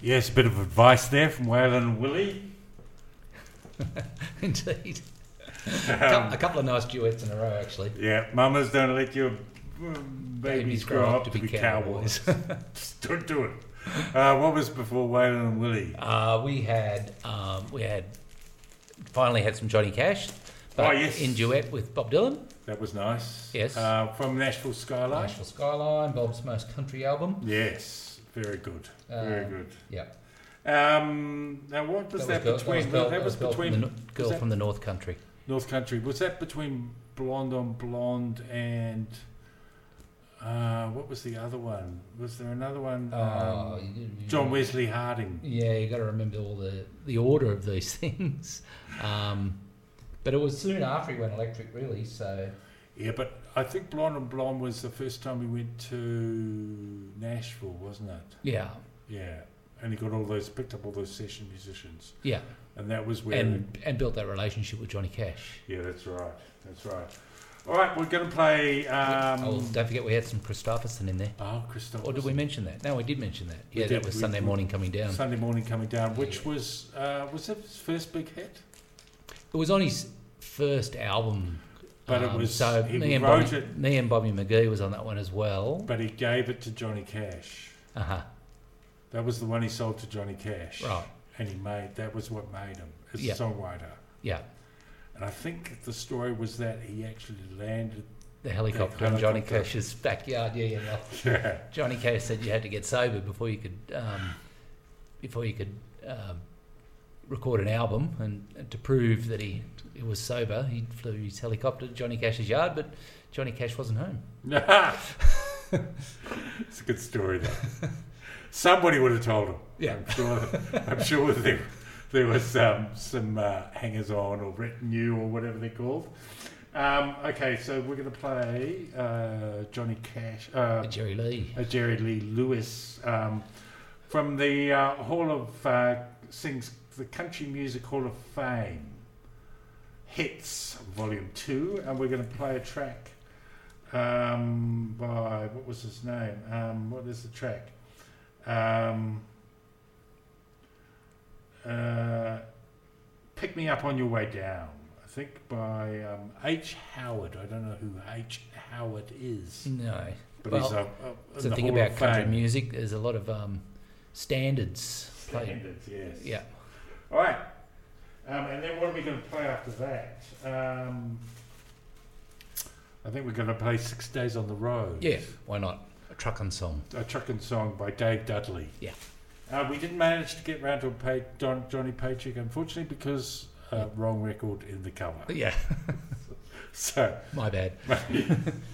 Yes, a bit of advice there from Waylon and Willie. Indeed. A couple of nice duets in a row, actually. Yeah, mamas, don't let your babies grow up to be cowboys. Just don't do it. What was before Waylon and Willie? We had finally had some Johnny Cash, but in duet with Bob Dylan. That was nice. Yes. From Nashville Skyline. Nashville Skyline, Bob's most country album. Yes, very good. Very good. Yeah. Now, what was that between? That was between Girl from the North Country. North Country. Was that between Blonde on Blonde and what was the other one? Was there another one? John Wesley Harding. Yeah, you got to remember all the order of these things. But it was soon after he went electric, really. So. Yeah, but I think Blonde on Blonde was the first time we went to Nashville, wasn't it? Yeah. Yeah, and he picked up all those session musicians. Yeah. And that was where... And built that relationship with Johnny Cash. Yeah, that's right. That's right. All right, we're going to play... don't forget we had some Christopherson in there. Oh, Christopherson. Or did we mention that? No, we did mention that. Yeah, that was Sunday Morning Coming Down. Sunday Morning Coming Down, which was that his first big hit? It was on his first album. But it was... So me and Bobby McGee was on that one as well. But he gave it to Johnny Cash. Uh-huh. That was the one he sold to Johnny Cash. Right. And that was what made him as a songwriter. Yeah. And I think the story was that he actually landed the helicopter in Johnny Cash's backyard. Yeah. Johnny Cash said you had to get sober before you could record an album, and to prove that he was sober, he flew his helicopter to Johnny Cash's yard, but Johnny Cash wasn't home. It's a good story, though. Somebody would have told him. Yeah, I'm sure there was some hangers-on or retinue or whatever they're called. Okay, so we're going to play Johnny Cash, Jerry Lee Lewis from the Hall of sings the Country Music Hall of Fame Hits Volume 2, and we're going to play a track by what was his name? What is the track? Pick Me Up on Your Way Down, I think, by H. Howard. I don't know who H. Howard is. No. But he's it's the thing about country music, there's a lot of standards. Standards, yes. Yeah. All right. And then what are we going to play after that? I think we're going to play 6 Days on the Road. Yeah, why not? A truckin' song. A truckin' song by Dave Dudley. Yeah. We didn't manage to get round to Johnny Paycheck, unfortunately, because wrong record in the cover. Yeah. So my bad.